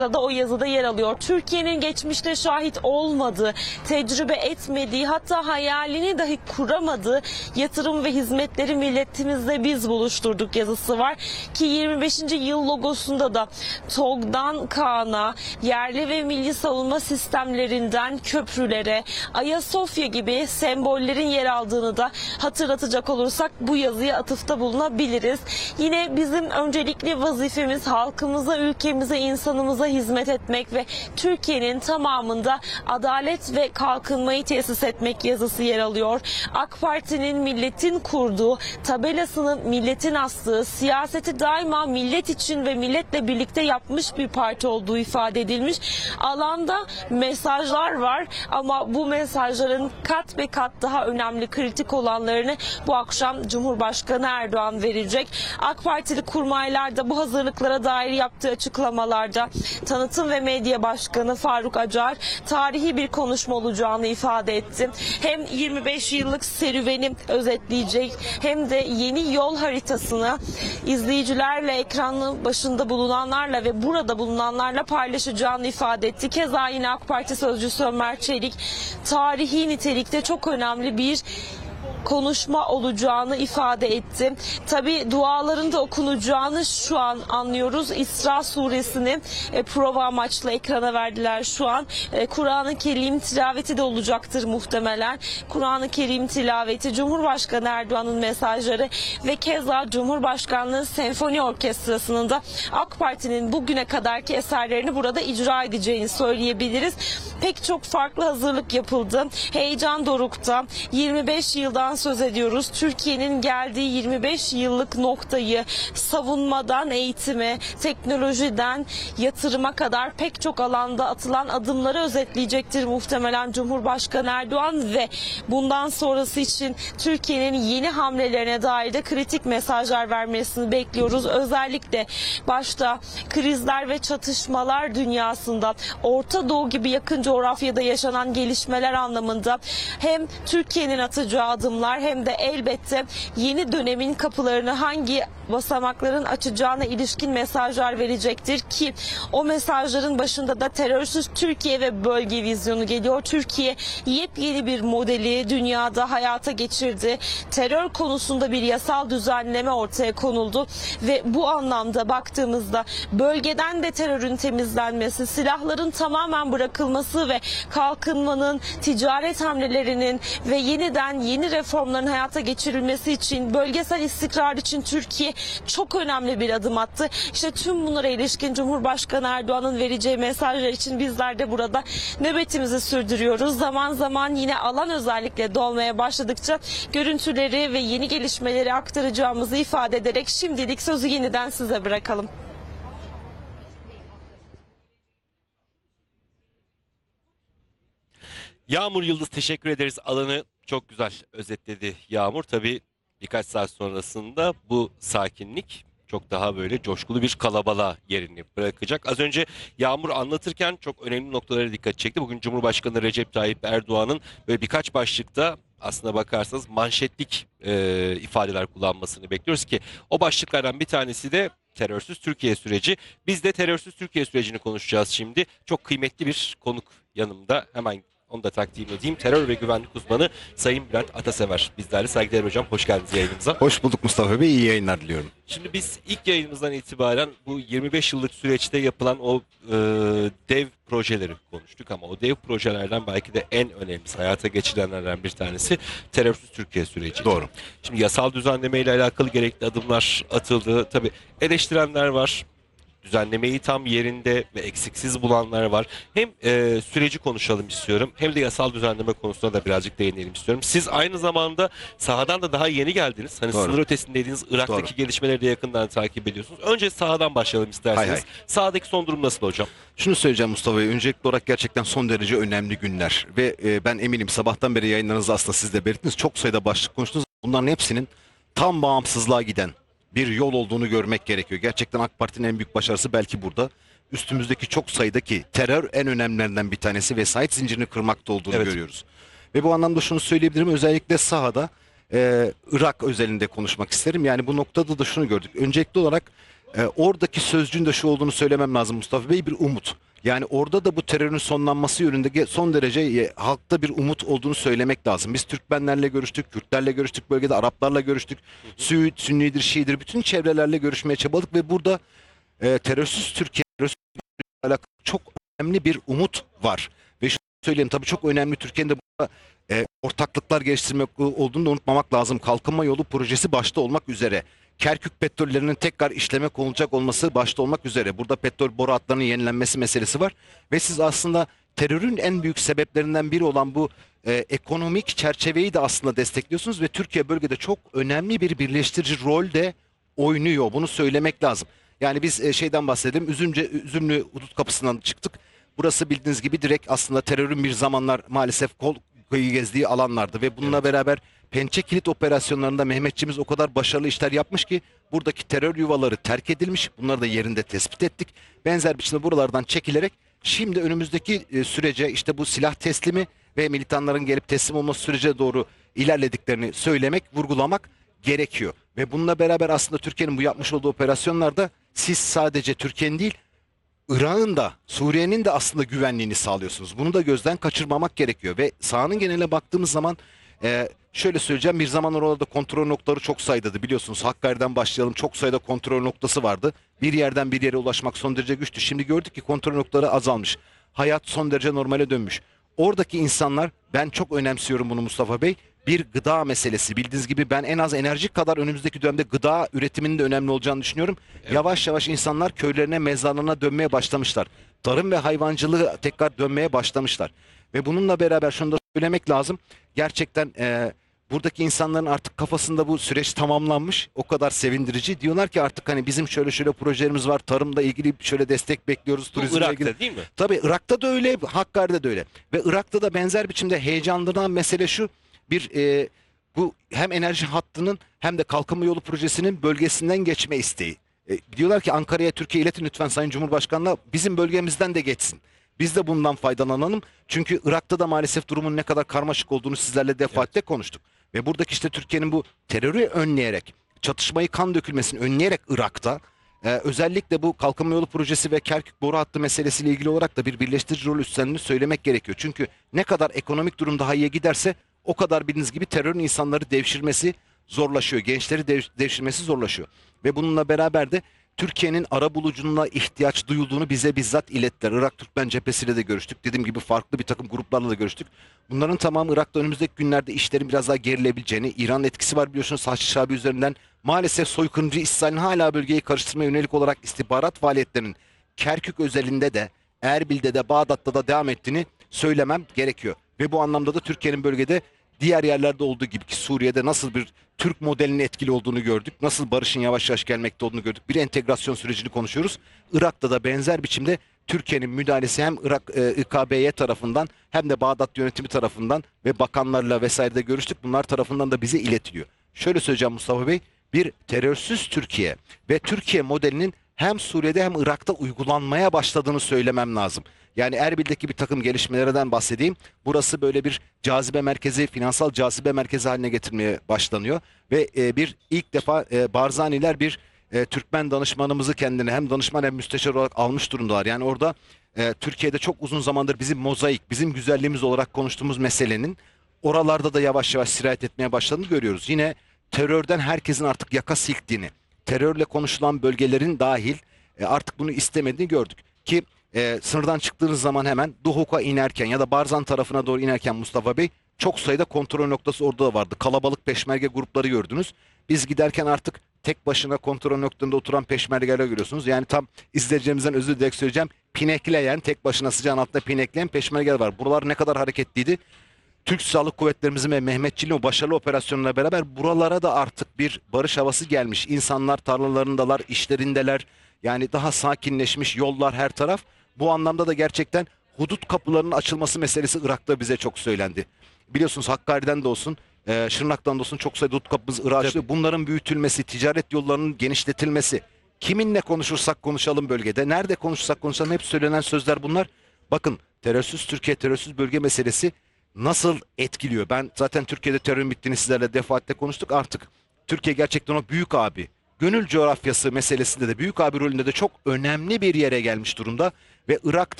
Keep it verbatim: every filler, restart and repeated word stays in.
da o yazıda yer alıyor. Türkiye'nin geçmişte şahit olmadığı, tecrübe etmediği, hatta hayalini dahi kuramadığı yatırım ve hizmetleri milletimizle biz buluşturduk yazısı var. Ki yirmi beşinci yıl logosunda da TOG'dan Kaan'a, yerli ve milli savunma sistemlerinden köprülere, Ayasofya gibi sembollerin yer aldığını da hatırlatacak olursak bu yazıya atıfta bulunabiliriz. Yine bizim öncelikli vazifemiz halkımıza, ülkemize, insanımıza hizmet etmek ve Türkiye'nin tamamında adalet ve kalkınmayı tesis etmek yazısı yer alıyor. AK Parti'nin milletin kurduğu, tabelasının milletin astığı, siyaseti daima millet için ve milletle birlikte yapmış bir parti olduğu ifade edilmiş. Alanda mesajlar var ama bu mesajların kat ve kat daha önemli, kritik olanlarını bu akşam Cumhurbaşkanı Erdoğan verecek. AK Partili kurmaylar da bu hazırlıklara dair yaptığı açıklamalarda Tanıtım ve Medya Başkanı Faruk Acar tarihi bir konuşma olacağını ifade etti. Hem yirmi beş yıllık serüveni özetleyecek hem de yeni yol haritasını izleyicilerle, ekranın başında bulunanlarla ve burada bulunanlarla paylaşacağını ifade etti. Keza yine AK Parti sözcüsü Ömer Çelik tarihi nitelikte çok önemli bir konuşma olacağını ifade etti. Tabi duaların da okunacağını şu an anlıyoruz. İsra suresini e, prova amaçlı ekrana verdiler şu an. E, Kur'an-ı Kerim tilaveti de olacaktır muhtemelen. Kur'an-ı Kerim tilaveti, Cumhurbaşkanı Erdoğan'ın mesajları ve keza Cumhurbaşkanlığı Senfoni Orkestrası'nın da AK Parti'nin bugüne kadarki eserlerini burada icra edeceğini söyleyebiliriz. Pek çok farklı hazırlık yapıldı. Heyecan dorukta. yirmi beş yıldan söz ediyoruz. Türkiye'nin geldiği yirmi beş yıllık noktayı savunmadan eğitime, teknolojiden yatırıma kadar pek çok alanda atılan adımları özetleyecektir muhtemelen Cumhurbaşkanı Erdoğan ve bundan sonrası için Türkiye'nin yeni hamlelerine dair de kritik mesajlar vermesini bekliyoruz. Özellikle başta krizler ve çatışmalar dünyasında, Orta Doğu gibi yakın coğrafyada yaşanan gelişmeler anlamında hem Türkiye'nin atacağı adımlar hem de elbette yeni dönemin kapılarını hangi basamakların açacağına ilişkin mesajlar verecektir ki o mesajların başında da terörsüz Türkiye ve bölge vizyonu geliyor. Türkiye yepyeni bir modeli dünyada hayata geçirdi. Terör konusunda bir yasal düzenleme ortaya konuldu ve bu anlamda baktığımızda bölgeden de terörün temizlenmesi, silahların tamamen bırakılması ve kalkınmanın, ticaret hamlelerinin ve yeniden yeni reformların hayata geçirilmesi için, bölgesel istikrar için Türkiye çok önemli bir adım attı. İşte tüm bunlara ilişkin Cumhurbaşkanı Erdoğan'ın vereceği mesajlar için bizler de burada nöbetimizi sürdürüyoruz. Zaman zaman yine alan özellikle dolmaya başladıkça görüntüleri ve yeni gelişmeleri aktaracağımızı ifade ederek şimdilik sözü yeniden size bırakalım. Yağmur Yıldız, teşekkür ederiz. Alanı çok güzel özetledi Yağmur. Tabii birkaç saat sonrasında bu sakinlik çok daha böyle coşkulu bir kalabalığa yerini bırakacak. Az önce Yağmur anlatırken çok önemli noktalara dikkat çekti. Bugün Cumhurbaşkanı Recep Tayyip Erdoğan'ın böyle birkaç başlıkta aslına bakarsanız manşetlik e, ifadeler kullanmasını bekliyoruz ki o başlıklardan bir tanesi de terörsüz Türkiye süreci. Biz de terörsüz Türkiye sürecini konuşacağız şimdi. Çok kıymetli bir konuk yanımda, hemen onu da takdim edeyim. Terör ve güvenlik uzmanı Sayın Bülent Atasever bizlerle. Saygıdeğer hocam, hoş geldiniz yayınımıza. Hoş bulduk Mustafa Bey, iyi yayınlar diliyorum. Şimdi biz ilk yayınımızdan itibaren bu yirmi beş yıllık süreçte yapılan o e, dev projeleri konuştuk ama o dev projelerden belki de en önemlisi, hayata geçirilenlerden bir tanesi terörsüz Türkiye süreci. Doğru. Şimdi yasal düzenleme ile alakalı gerekli adımlar atıldı. Tabii eleştirenler var. Düzenlemeyi tam yerinde ve eksiksiz bulanlar var. Hem e, süreci konuşalım istiyorum hem de yasal düzenleme konusuna da birazcık değinelim istiyorum. Siz aynı zamanda sahadan da daha yeni geldiniz. Hani Doğru. sınır ötesindeydiniz. Irak'taki Doğru. gelişmeleri de yakından takip ediyorsunuz. Önce sahadan başlayalım isterseniz. Hay hay. Sahadaki son durum nasıl hocam? Şunu söyleyeceğim Mustafa Bey. Öncelikli olarak gerçekten son derece önemli günler. Ve e, ben eminim sabahtan beri yayınlarınızda aslında siz de belirttiniz. Çok sayıda başlık konuştunuz. Bunların hepsinin tam bağımsızlığa giden bir yol olduğunu görmek gerekiyor. Gerçekten AK Parti'nin en büyük başarısı belki burada. Üstümüzdeki çok sayıdaki terör en önemlilerinden bir tanesi, vesayet zincirini kırmakta olduğunu evet. görüyoruz. Ve bu anlamda şunu söyleyebilirim, özellikle sahada e, Irak özelinde konuşmak isterim. Yani bu noktada da şunu gördük. Öncelikli olarak E, oradaki sözcüğün de şu olduğunu söylemem lazım Mustafa Bey, bir umut. Yani orada da bu terörün sonlanması yönünde son derece e, halkta bir umut olduğunu söylemek lazım. Biz Türkmenlerle görüştük, Kürtlerle görüştük, bölgede Araplarla görüştük. Süit, Sünnidir, Şiidir, bütün çevrelerle görüşmeye çabaladık ve burada e, terörsüz Türkiye, terörsüz alakalı çok önemli bir umut var. Ve şunu söyleyeyim, tabii çok önemli, Türkiye'nin de burada e, ortaklıklar geliştirmek olduğunu da unutmamak lazım. Kalkınma Yolu projesi başta olmak üzere. Kerkük petrollerinin tekrar işleme konulacak olması başta olmak üzere. Burada petrol boru hatlarının yenilenmesi meselesi var. Ve siz aslında terörün en büyük sebeplerinden biri olan bu e, ekonomik çerçeveyi de aslında destekliyorsunuz. Ve Türkiye bölgede çok önemli bir birleştirici rol de oynuyor. Bunu söylemek lazım. Yani biz e, şeyden bahsedelim. Üzümce, Üzümlü hudut kapısından çıktık. Burası bildiğiniz gibi direkt aslında terörün bir zamanlar maalesef kol koyu gezdiği alanlardı. Ve bununla Evet. beraber Pençe Kilit operasyonlarında Mehmetçimiz o kadar başarılı işler yapmış ki buradaki terör yuvaları terk edilmiş. Bunları da yerinde tespit ettik. Benzer biçimde buralardan çekilerek şimdi önümüzdeki e, sürece, işte bu silah teslimi ve militanların gelip teslim olması sürece doğru ilerlediklerini söylemek, vurgulamak gerekiyor. Ve bununla beraber aslında Türkiye'nin bu yapmış olduğu operasyonlarda siz sadece Türkiye'nin değil, Irak'ın da, Suriye'nin de aslında güvenliğini sağlıyorsunuz. Bunu da gözden kaçırmamak gerekiyor. Ve sahanın geneline baktığımız zaman e, şöyle söyleyeceğim, bir zamanlar orada kontrol noktaları çok sayıdadı. Biliyorsunuz Hakkari'den başlayalım, çok sayıda kontrol noktası vardı. Bir yerden bir yere ulaşmak son derece güçtü. Şimdi gördük ki kontrol noktaları azalmış. Hayat son derece normale dönmüş. Oradaki insanlar, ben çok önemsiyorum bunu Mustafa Bey, bir gıda meselesi. Bildiğiniz gibi ben en az enerji kadar önümüzdeki dönemde gıda üretiminin de önemli olacağını düşünüyorum. Evet. Yavaş yavaş insanlar köylerine, mezarlarına dönmeye başlamışlar. Tarım ve hayvancılığı tekrar dönmeye başlamışlar. Ve bununla beraber şunu da söylemek lazım. Gerçekten e, buradaki insanların artık kafasında bu süreç tamamlanmış. O kadar sevindirici. Diyorlar ki artık hani bizim şöyle şöyle projelerimiz var. Tarımla ilgili şöyle destek bekliyoruz. Bu Turizmle Irak'ta ilgili. değil mi? Tabii Irak'ta da öyle, Hakkari'de de öyle. Ve Irak'ta da benzer biçimde heyecanlanan mesele şu. Bir e, bu hem enerji hattının hem de kalkınma yolu projesinin bölgesinden geçme isteği. E, diyorlar ki Ankara'ya, Türkiye iletin lütfen Sayın Cumhurbaşkanı'na, bizim bölgemizden de geçsin. Biz de bundan faydalanalım. Çünkü Irak'ta da maalesef durumun ne kadar karmaşık olduğunu sizlerle defaatle konuştuk. Ve buradaki işte Türkiye'nin bu terörü önleyerek, çatışmayı, kan dökülmesini önleyerek Irak'ta e, özellikle bu kalkınma yolu projesi ve Kerkük boru hattı meselesiyle ilgili olarak da bir birleştirici rol üstlendiğini söylemek gerekiyor. Çünkü ne kadar ekonomik durum daha iyiye giderse o kadar bildiğiniz gibi terörün insanları devşirmesi zorlaşıyor. Gençleri dev, devşirmesi zorlaşıyor. Ve bununla beraber de Türkiye'nin arabuluculuğuna ihtiyaç duyulduğunu bize bizzat ilettiler. Irak Türkmen cephesiyle de görüştük. Dediğim gibi farklı bir takım gruplarla da görüştük. Bunların tamamı Irak'ta önümüzdeki günlerde işlerin biraz daha gerilebileceğini, İran etkisi var biliyorsunuz Haçlı Şabi üzerinden. Maalesef soykırımcı İsrail'in hala bölgeyi karıştırmaya yönelik olarak istihbarat faaliyetlerinin Kerkük özelinde de, Erbil'de de, Bağdat'ta da devam ettiğini söylemem gerekiyor. Ve bu anlamda da Türkiye'nin bölgede diğer yerlerde olduğu gibi ki Suriye'de nasıl bir Türk modelinin etkili olduğunu gördük. Nasıl barışın yavaş yavaş gelmekte olduğunu gördük. Bir entegrasyon sürecini konuşuyoruz. Irak'ta da benzer biçimde Türkiye'nin müdahalesi hem Irak e, İ K B Y tarafından hem de Bağdat yönetimi tarafından ve bakanlarla vesairede görüştük. Bunlar tarafından da bize iletiliyor. Şöyle söyleyeceğim Mustafa Bey, bir terörsüz Türkiye ve Türkiye modelinin hem Suriye'de hem Irak'ta uygulanmaya başladığını söylemem lazım. Yani Erbil'deki bir takım gelişmelerden bahsedeyim. Burası böyle bir cazibe merkezi, finansal cazibe merkezi haline getirmeye başlanıyor. Ve e, bir ilk defa e, Barzaniler bir e, Türkmen danışmanımızı kendine hem danışman hem müsteşar olarak almış durumdalar. Yani orada e, Türkiye'de çok uzun zamandır bizim mozaik, bizim güzelliğimiz olarak konuştuğumuz meselenin oralarda da yavaş yavaş sirayet etmeye başladığını görüyoruz. Yine terörden herkesin artık yaka silktiğini, terörle konuşulan bölgelerin dahil e, artık bunu istemediğini gördük. Ki e, sınırdan çıktığınız zaman hemen Duhok'a inerken ya da Barzan tarafına doğru inerken Mustafa Bey çok sayıda kontrol noktası orada da vardı. Kalabalık peşmerge grupları gördünüz. Biz giderken artık tek başına kontrol noktasında oturan peşmergeler görüyorsunuz. Yani tam izleyicilerimizden özür dileyerek söyleyeceğim. Pinekleyen, tek başına sıcağın altında pinekleyen peşmergeler var. Buralar ne kadar hareketliydi. Türk Silahlı Kuvvetlerimizin ve Mehmetçiliğin o başarılı operasyonuna beraber buralara da artık bir barış havası gelmiş. İnsanlar tarlalarındalar, işlerindeler. Yani daha sakinleşmiş, yollar her taraf. Bu anlamda da gerçekten hudut kapılarının açılması meselesi Irak'ta bize çok söylendi. Biliyorsunuz Hakkari'den de olsun, e, Şırnak'tan da olsun çok sayıda hudut kapımız Irak'a açılıyor. Bunların büyütülmesi, ticaret yollarının genişletilmesi. Kiminle konuşursak konuşalım bölgede, nerede konuşursak konuşalım hep söylenen sözler bunlar. Bakın terörsüz Türkiye, terörsüz bölge meselesi nasıl etkiliyor? Ben zaten Türkiye'de terörün bittiğini sizlerle defaatle konuştuk artık. Türkiye gerçekten o büyük abi, gönül coğrafyası meselesinde de büyük abi rolünde de çok önemli bir yere gelmiş durumda ve Irak'ta